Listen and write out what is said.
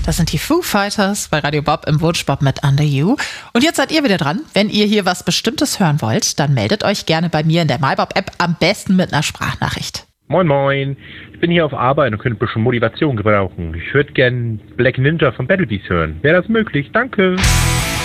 Das sind die Foo Fighters bei Radio Bob im Wunschbob mit Under You. Und jetzt seid ihr wieder dran. Wenn ihr hier was Bestimmtes hören wollt, dann meldet euch gerne bei mir in der MyBob-App, am besten mit einer Sprachnachricht. Moin moin, ich bin hier auf Arbeit und könnte ein bisschen Motivation gebrauchen. Ich würde gern Black Ninja von Battle Beast hören. Wäre das möglich? Danke.